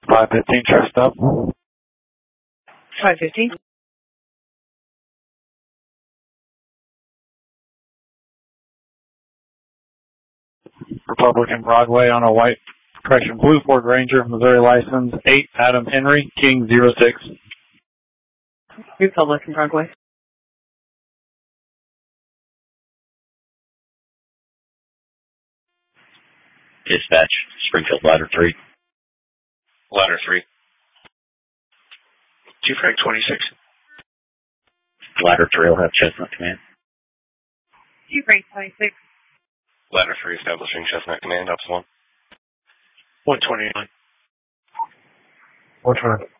515, trust up. 515. Republican Broadway on a white, blue Ford Ranger, Missouri license, 8 Adam Henry, King 06. Republican Broadway. Dispatch, Springfield Ladder 3. Ladder 3. 2 Frank 26. Ladder 3 will have Chestnut Command. 2 Frank 26. Ladder 3 establishing Chestnut Command, Ops 1. 129. 129.